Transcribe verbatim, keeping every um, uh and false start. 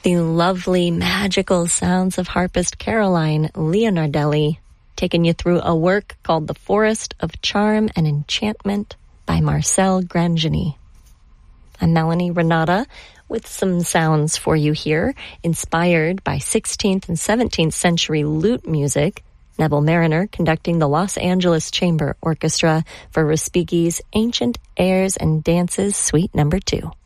The lovely, magical sounds of harpist Caroline Leonardelli, taking you through a work called The Forest of Charm and Enchantment by Marcel Grangeny. I'm Melanie Renata with some sounds for you here, inspired by sixteenth and seventeenth century lute music. Neville Mariner conducting the Los Angeles Chamber Orchestra for Respighi's Ancient Airs and Dances Suite Number Two.